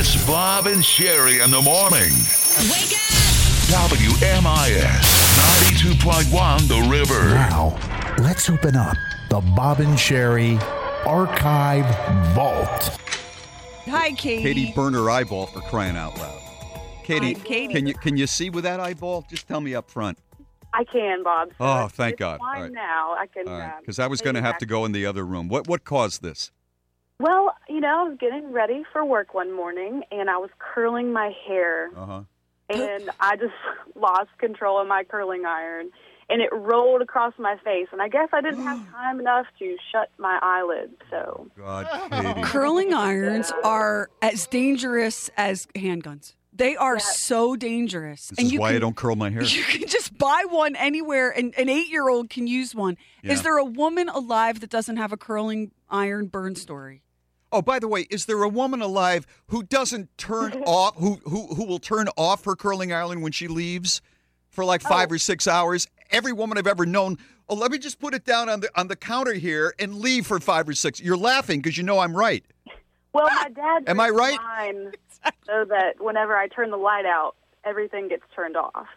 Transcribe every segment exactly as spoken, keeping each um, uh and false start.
It's Bob and Sherry in the morning. Wake up! W M I S ninety-two point one The River. Now, let's open up the Bob and Sherry Archive Vault. Hi, Katie. Katie burned her eyeball for crying out loud. Katie, Hi, Katie. can you can you see with that eyeball? Just tell me up front. I can, Bob. So Oh, it's- thank it's God. Fine All right. now. I can. All right, um, because I was play going to you have to back. go in the other room. What what caused this? Well, you know, I was getting ready for work one morning, and I was curling my hair, Uh huh. and I just lost control of my curling iron, and it rolled across my face. And I guess I didn't have time enough to shut my eyelids. So God, Katie. Curling irons are as dangerous as handguns. They are so dangerous. This is why I don't curl my hair. You can just buy one anywhere, and an eight-year-old can use one. Yeah. Is there a woman alive that doesn't have a curling iron burn story? Oh, by the way, is there a woman alive who doesn't turn off, who, who who will turn off her curling iron when she leaves for like five or six hours? Every woman I've ever known, oh, let me just put it down on the on the counter here and leave for five or six. You're laughing because you know I'm right. well, my dad. Am I turned right? mine so that whenever I turn the light out, everything gets turned off.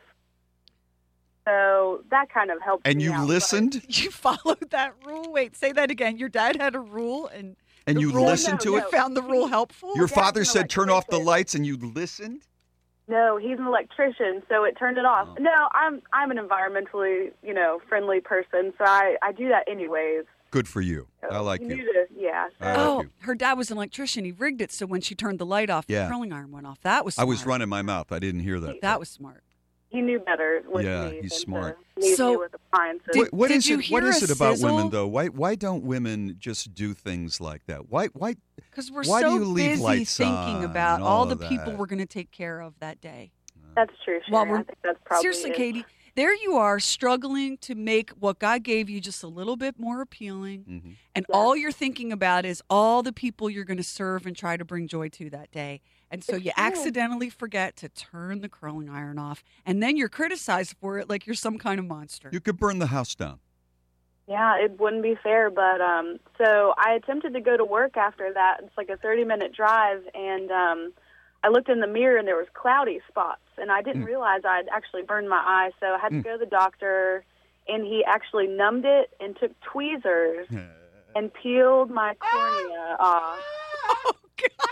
So that kind of helped. And me you out, but- listened? You followed that rule? Wait, say that again. Your dad had a rule, and And the you rule- listened no, to no. it? found the rule helpful? Your dad's father an said turn off the electrician. lights and you listened? No, he's an electrician, so it turned it off. Oh. No, I'm I'm an environmentally, you know, friendly person, so I, I do that anyways. Good for you. So I like you. you. Need to, yeah. So. I like Oh, you. her dad was an electrician. He rigged it so when she turned the light off, Yeah. the curling iron went off. That was I smart. was running my mouth. I didn't hear that. That was smart. He knew better with Yeah, me he's than smart. to leave So, me with appliances. did- What, what did is you it? What hear is a it about sizzle? women though? Why why don't women just do things like that? Why why Because we're Why do so you leave busy lights thinking on about and all all the of people that? we're going to take care of that day. That's true, While Sherry. we're- I think that's probably Seriously, it. Katie, there you are struggling to make what God gave you just a little bit more appealing. Mhm. And all you're thinking about is all the people you're going to serve and try to bring joy to that day. And so It's you true. accidentally forget to turn the curling iron off. And then you're criticized for it like you're some kind of monster. you could burn the house down? Yeah, it wouldn't be fair, but um, so I attempted to go to work after that. It's like a thirty-minute drive, and um, I looked in the mirror, and there was cloudy spots, and I Hmm. didn't realize I'd actually burned my eye, so I had to go to the doctor, and he actually numbed it and took tweezers and peeled my cornea off. Oh, God.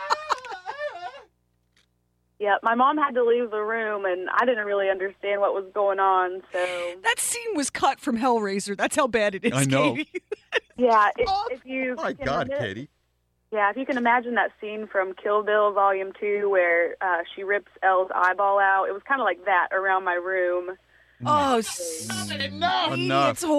Yeah, my mom had to leave the room, and I didn't really understand what was going on, so... That scene was cut from Hellraiser. That's how bad it is, I know. Katie. Yeah, if, if you... My can God, admit- Katie. Yeah, if you can imagine that scene from Kill Bill Volume two where uh, she rips Elle's eyeball out, it was kind of like that around my room. Oh, stop it. Enough. It's